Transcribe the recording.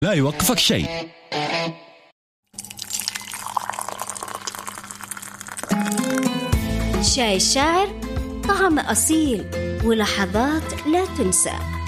لا يوقفك شيء. شاي الشاعر طعم أصيل ولحظات لا تنسى.